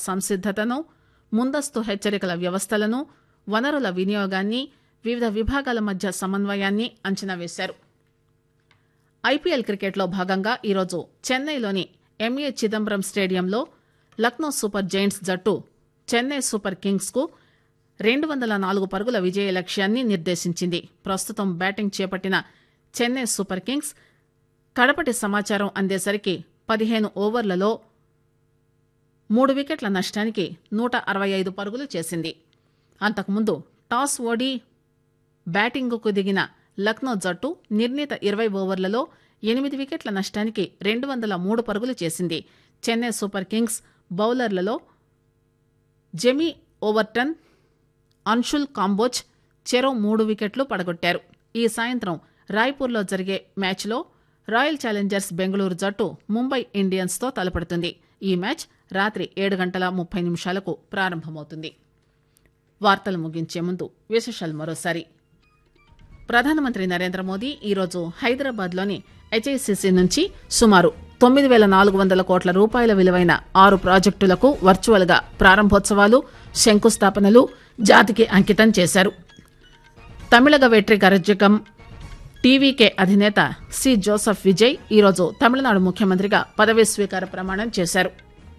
సంసిద్దతను, ముందస్తు హెచ్చరికల వ్యవస్థలను, వనరుల వినియోగాన్ని, వివిధ విభాగాల మధ్య సమన్వయాన్ని అంచనా వేశారు. ఐపీఎల్ క్రికెట్లో భాగంగా ఈరోజు చెన్నైలోని ఎంఏ చిదంబరం స్టేడియంలో లక్నో సూపర్ జైంట్స్ జట్టు చెన్నై సూపర్ కింగ్స్ కు 204 పరుగుల విజయ లక్ష్యాన్ని నిర్దేశించింది. ప్రస్తుతం బ్యాటింగ్ చేపట్టిన చెన్నై సూపర్ కింగ్స్ కడపటి సమాచారం అందేసరికి 15 ఓవర్లలో 3 వికెట్ల నష్టానికి 165 పరుగులు చేసింది. అంతకుముందు టాస్ ఓడి బ్యాటింగుకు దిగిన లక్నో జట్టు నిర్ణీత 20 ఓవర్లలో 8 వికెట్ల నష్టానికి 203 పరుగులు చేసింది. చెన్నై సూపర్ కింగ్స్ బౌలర్లలో జెమీ ఓవర్టన్, అన్షుల్ కాంబోజ్ చెరో 3 వికెట్లు పడగొట్టారు. ఈ సాయంత్రం రాయ్పూర్లో జరిగే మ్యాచ్లో రాయల్ ఛాలెంజర్స్ బెంగళూరు జట్టు ముంబై ఇండియన్స్తో తలపడుతుంది. ఈ మ్యాచ్ రాత్రి 7:30 ప్రారంభమవుతుంది. వార్తలు ముగించే ముందు విశేషాలు మరోసారి. ప్రధానమంత్రి నరేంద్ర మోదీ ఈరోజు హైదరాబాద్లోని హెచ్ఐసిసి నుంచి సుమారు 9,400 కోట్ల రూపాయల విలువైన 6 ప్రాజెక్టులకు వర్చువల్గా ప్రారంభోత్సవాలు, శంకుస్థాపనలు జాతికి అంకితం చేశారు. తమిళగ వెట్రి కరజకం టీవీకే అధినేత సి జోసెఫ్ విజయ్ ఈరోజు తమిళనాడు ముఖ్యమంత్రిగా పదవీ స్వీకార ప్రమాణం చేశారు.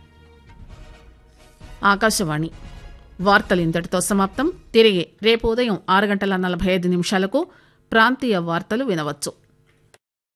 ఆకాశవాణి వార్తలు ఇంతటితో సమాప్తం. తిరిగి రేపు ఉదయం 6:45 ప్రాంతీయ వార్తలు వినవచ్చు.